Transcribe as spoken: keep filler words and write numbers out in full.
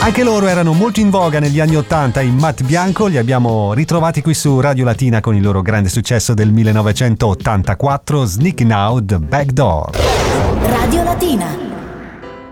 Anche loro erano molto in voga negli anni ottanta, in Matt Bianco, li abbiamo ritrovati qui su Radio Latina con il loro grande successo del millenovecentottantaquattro, Sneaking Out the Back Door. Radio Latina.